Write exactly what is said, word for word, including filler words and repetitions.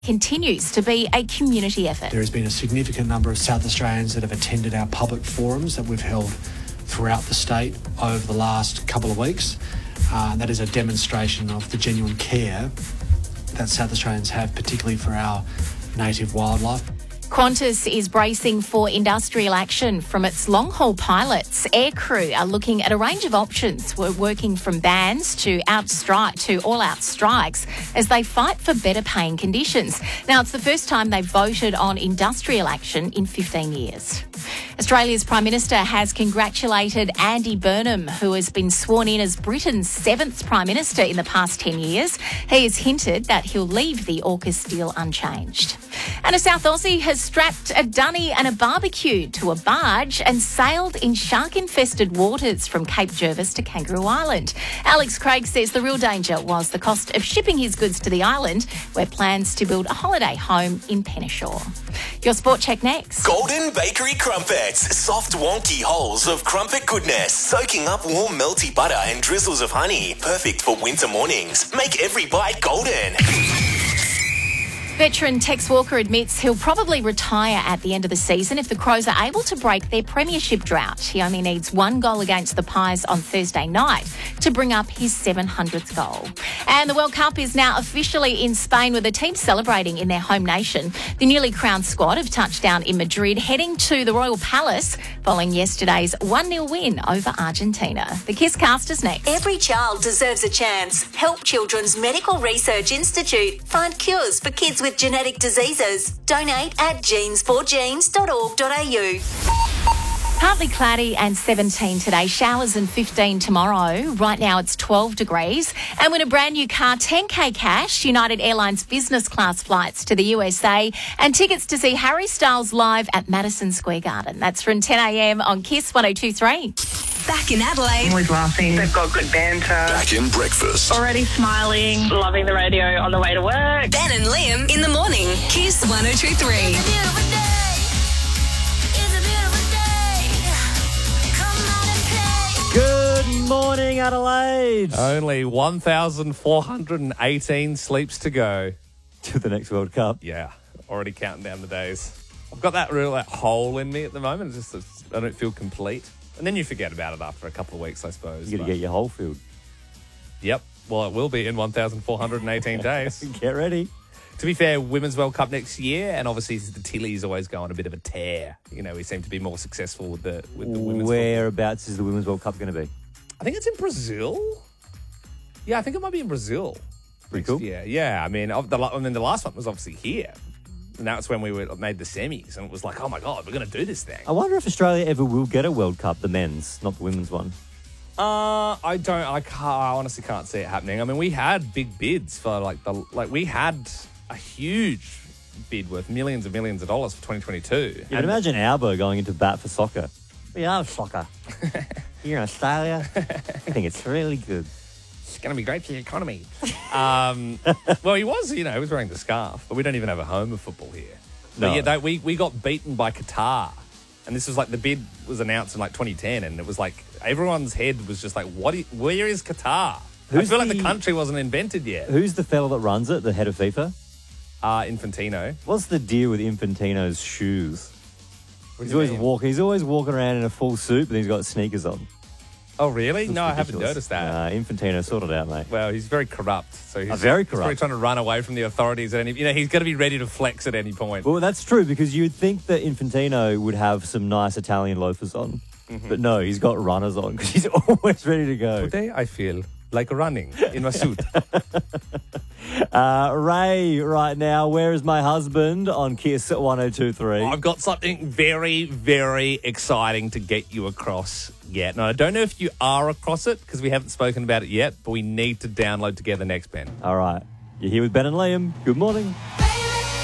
continues to be a community effort. There has been a significant number of South Australians that have attended our public forums that we've held throughout the state over the last couple of weeks. Uh, that is a demonstration of the genuine care that South Australians have, particularly for our native wildlife. Qantas is bracing for industrial action from its long-haul pilots. Aircrew are looking at a range of options. We're working from bans to outstrike to all-out strikes as they fight for better paying conditions. Now, it's the first time they've voted on industrial action in fifteen years. Australia's Prime Minister has congratulated Andy Burnham, who has been sworn in as Britain's seventh Prime Minister in the past ten years. He has hinted that he'll leave the AUKUS deal unchanged. And a South Aussie has strapped a dunny and a barbecue to a barge and sailed in shark-infested waters from Cape Jervis to Kangaroo Island. Alex Craig says the real danger was the cost of shipping his goods to the island, where plans to build a holiday home in Penneshaw. Your sport check next. Golden Bakery Crumpets. Soft, wonky holes of crumpet goodness, soaking up warm, melty butter and drizzles of honey. Perfect for winter mornings. Make every bite golden. Veteran Tex Walker admits he'll probably retire at the end of the season if the Crows are able to break their premiership drought. He only needs one goal against the Pies on Thursday night to bring up his seven hundredth goal. And the World Cup is now officially in Spain, with the team celebrating in their home nation. The newly crowned squad have touched down in Madrid, heading to the Royal Palace following yesterday's one nil win over Argentina. The Kiss Cast is next. Every child deserves a chance. Help Children's Medical Research Institute find cures for kids with genetic diseases. Donate at genes for genes dot org dot a u. Partly cloudy and seventeen today, showers and fifteen tomorrow. Right now it's twelve degrees. And win a brand new car, ten K cash, United Airlines business class flights to the U S A, and tickets to see Harry Styles live at Madison Square Garden. That's from ten a m on Kiss one oh two three. Back in Adelaide. Always laughing. They've got good banter. Back in breakfast. Already smiling. Loving the radio on the way to work. Ben and Liam in the morning. Kiss one oh two three. Good morning, Adelaide. Only one thousand four hundred eighteen sleeps to go. To the next World Cup. Yeah, already counting down the days. I've got that real that hole in me at the moment. It's just it's, I don't feel complete. And then you forget about it after a couple of weeks, I suppose. You got to get your hole filled. Yep. Well, it will be in one thousand four hundred eighteen days. Get ready. To be fair, Women's World Cup next year, and obviously the Tillies always go on a bit of a tear. You know, we seem to be more successful with the with the women's. Whereabouts is the Women's World Cup going to be? I think it's in Brazil. Yeah, I think it might be in Brazil. Pretty cool. Yeah, yeah. I mean, the, I mean, the last one was obviously here. And that's when we were, made the semis, and it was like, oh my God, we're going to do this thing. I wonder if Australia ever will get a World Cup, the men's, not the women's one. Uh, I don't, I can't, I honestly can't see it happening. I mean, we had big bids for like the, like we had a huge bid worth millions and millions of dollars for twenty twenty-two. You can imagine Albo going into bat for soccer. We love soccer. Here in Australia, I think it's really good. It's going to be great for the economy. um, well, he was, you know, he was wearing the scarf, but we don't even have a home of football here. No. But yeah, they, we, we got beaten by Qatar. And this was like, the bid was announced in like twenty ten, and it was like, everyone's head was just like, what? Is, where is Qatar? Who's I feel the, like the country wasn't invented yet. Who's the fella that runs it, the head of FIFA? Uh, Infantino. What's the deal with Infantino's shoes? What He's do you always mean? walking. He's always walking around in a full suit, but he's got sneakers on. Oh, really? Looks no, I haven't ridiculous. noticed that. Nah, Infantino sorted out, mate. Well, he's very corrupt. So he's Uh, very He's probably corrupt. trying to run away from the authorities at any. You know, he's going to be ready to flex at any point. Well, that's true, because you'd think that Infantino would have some nice Italian loafers on. Mm-hmm. But no, he's got runners on because he's always ready to go. Today I feel like running in my suit. Uh, Ray, right now, where is my husband on Kiss one oh two three? I've got something very, very exciting to get you across yet. And I don't know if you are across it because we haven't spoken about it yet, but we need to download together next, Ben. All right. You're here with Ben and Liam. Good morning.